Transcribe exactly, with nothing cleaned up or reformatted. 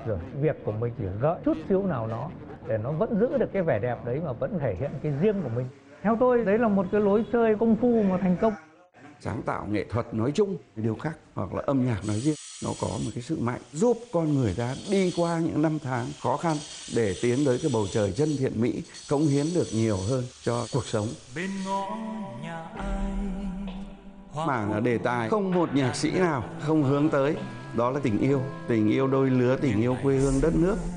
rồi. Việc của mình chỉ gỡ chút xíu nào nó để nó vẫn giữ được cái vẻ đẹp đấy mà vẫn thể hiện cái riêng của mình. Theo tôi đấy là một cái lối chơi công phu mà thành công. Sáng tạo nghệ thuật nói chung, điều khác hoặc là âm nhạc nói riêng, nó có một cái sự mạnh giúp con người ta đi qua những năm tháng khó khăn để tiến tới cái bầu trời chân thiện mỹ, cống hiến được nhiều hơn cho cuộc sống. Bên ngõ nhà ai, Mà đề tài không một nhạc sĩ nào không hướng tới, đó là tình yêu, tình yêu đôi lứa, tình yêu quê hương đất nước.